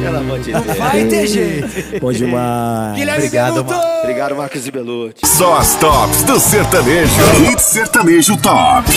Pelo amor de Deus. Vai ter jeito. Bom demais. Guilherme Obrigado, Beluto. Obrigado, Marcos e Belucci. Só as tops do sertanejo. Hit Sertanejo Top.